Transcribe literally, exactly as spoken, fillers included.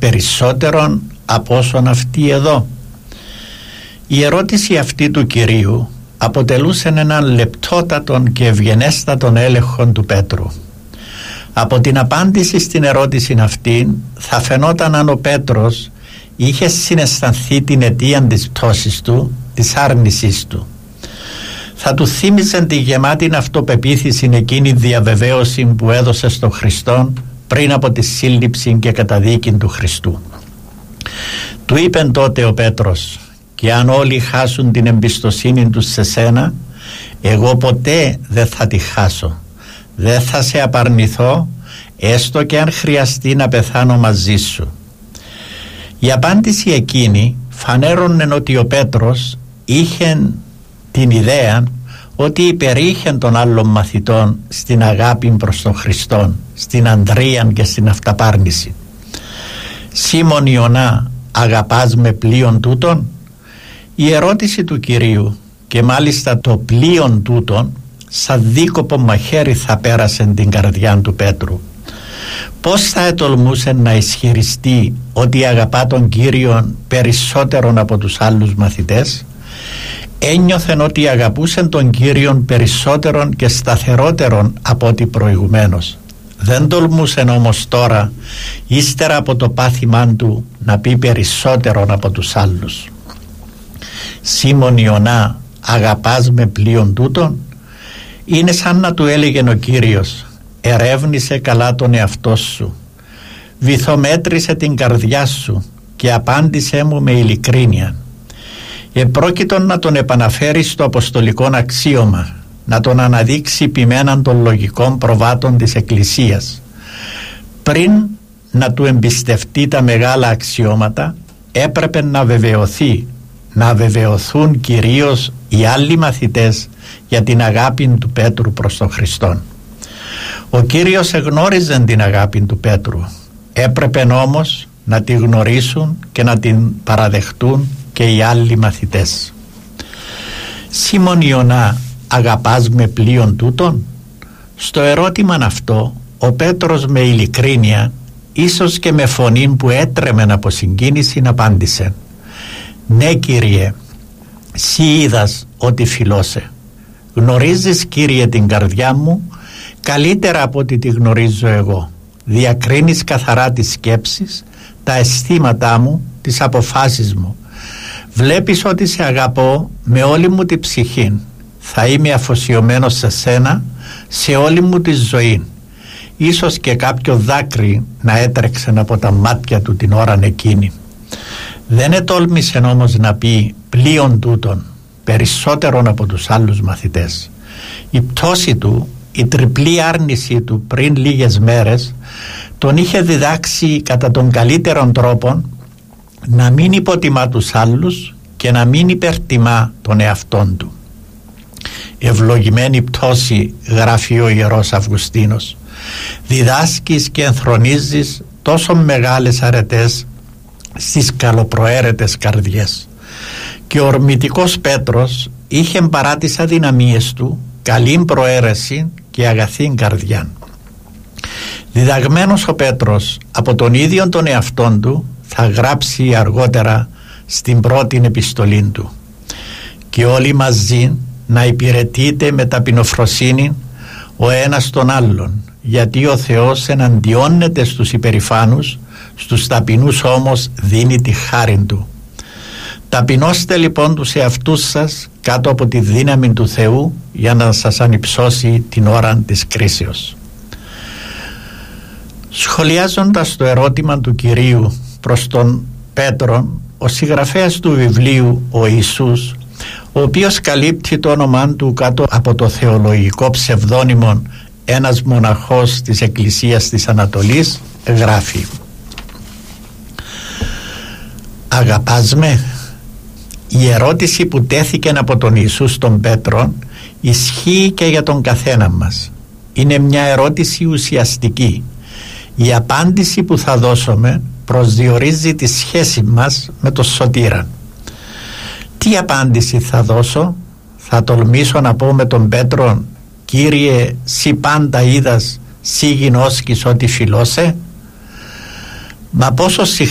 περισσότερον από όσον αυτοί εδώ? Η ερώτηση αυτή του Κυρίου αποτελούσε έναν λεπτότατον και ευγενέστατον έλεγχο του Πέτρου. Από την απάντηση στην ερώτηση αυτή θα φαινόταν αν ο Πέτρος είχε συναισθανθεί την αιτία της πτώσης του, της άρνησής του. Θα του θύμιζε τη γεμάτη αυτοπεποίθηση εκείνη διαβεβαίωση που έδωσε στον Χριστόν πριν από τη σύλληψη και καταδίκη του Χριστού. Του είπε τότε ο Πέτρος: «Και αν όλοι χάσουν την εμπιστοσύνη τους σε σένα, εγώ ποτέ δεν θα τη χάσω. Δεν θα σε απαρνηθώ, έστω και αν χρειαστεί να πεθάνω μαζί σου». Η απάντηση εκείνη φανέρωνε ότι ο Πέτρος είχε την ιδέα ότι υπερήχε των άλλων μαθητών στην αγάπη προς τον Χριστόν, στην αντρία και στην αυταπάρνηση. «Σίμων Ιωνά, αγαπάς με πλοίον τούτον?» Η ερώτηση του Κυρίου, και μάλιστα το πλοίον τούτον, σαν δίκοπο μαχαίρι θα πέρασε την καρδιά του Πέτρου. Πώς θα ετολμούσε να ισχυριστεί ότι αγαπά τον Κύριον περισσότερον από τους άλλους μαθητές? Ένιωθεν ότι αγαπούσε τον Κύριον περισσότερον και σταθερότερον από ό,τι προηγουμένως. Δεν τολμούσε όμως τώρα, ύστερα από το πάθημά του, να πει περισσότερον από τους άλλους. «Σίμων Ιωνά, αγαπάς με πλοίον τούτον?» Είναι σαν να του έλεγε ο Κύριος: «Ερεύνησε καλά τον εαυτό σου, βυθομέτρησε την καρδιά σου και απάντησέ μου με ειλικρίνεια». Επρόκειτον να τον επαναφέρει στο αποστολικό αξίωμα, να τον αναδείξει ποιμέναν των λογικών προβάτων της Εκκλησίας. Πριν να του εμπιστευτεί τα μεγάλα αξιώματα, έπρεπε να βεβαιωθεί, να βεβαιωθούν κυρίως οι άλλοι μαθητές για την αγάπη του Πέτρου προς τον Χριστόν. Ο Κύριος εγνώριζε την αγάπη του Πέτρου, έπρεπε όμως να τη γνωρίσουν και να την παραδεχτούν και οι άλλοι μαθητές. «Σίμων Ιωνά, αγαπάς με πλοίον τούτον?» Στο ερώτημα αυτό ο Πέτρος με ειλικρίνεια, ίσως και με φωνή που έτρεμεν από συγκίνηση, απάντησε: «Ναι, Κύριε, σύ είδας ότι φιλώσαι. Γνωρίζεις, Κύριε, την καρδιά μου καλύτερα από ότι τη γνωρίζω εγώ. Διακρίνεις καθαρά τις σκέψεις, τα αισθήματά μου, τις αποφάσεις μου. Βλέπεις ότι σε αγαπώ με όλη μου τη ψυχή. Θα είμαι αφοσιωμένος σε σένα σε όλη μου τη ζωή». Ίσως και κάποιο δάκρυ να έτρεξε από τα μάτια του την ώρα εκείνη. Δεν ετόλμησε όμως να πει πλοίον τούτον, περισσότερον από τους άλλους μαθητές. Η πτώση του, η τριπλή άρνηση του πριν λίγες μέρες, τον είχε διδάξει κατά τον καλύτερον τρόπο να μην υποτιμά τους άλλους και να μην υπερτιμά τον εαυτόν του. «Ευλογημένη πτώση», γράφει ο Ιερός Αυγουστίνος, «διδάσκεις και ενθρονίζεις τόσο μεγάλες αρετές στις καλοπροαίρετες καρδιές». Και ο ορμητικός Πέτρος είχε παρά τις αδυναμίες του καλή προαίρεση και αγαθή καρδιά. Διδαγμένος ο Πέτρος από τον ίδιο τον εαυτόν του, θα γράψει αργότερα στην πρώτη επιστολή του: «Και όλοι μαζί να υπηρετείτε με ταπεινοφροσύνη ο ένας τον άλλον, γιατί ο Θεός εναντιώνεται στους υπερηφάνους, στους ταπεινούς όμως δίνει τη χάριν του». Ταπεινώστε λοιπόν τους εαυτούς σας κάτω από τη δύναμη του Θεού, για να σας ανυψώσει την ώρα της κρίσεως. Σχολιάζοντας το ερώτημα του Κυρίου προς τον Πέτρο, ο συγγραφέας του βιβλίου, ο Ιησούς, ο οποίος καλύπτει το όνομά του κάτω από το θεολογικό ψευδόνυμο ένας μοναχός της Εκκλησίας της Ανατολής, γράφει: «Αγαπάς με?» Η ερώτηση που τέθηκε από τον Ιησού στον Πέτρο ισχύει και για τον καθένα μας. Είναι μια ερώτηση ουσιαστική. Η απάντηση που θα δώσουμε προσδιορίζει τη σχέση μας με τον Σωτήρα. Τι απάντηση θα δώσω? Θα τολμήσω να πω με τον Πέτρο: «Κύριε, σύ πάντα είδας, σύ γινώσκεις ότι φιλώσαι»? Μα πόσο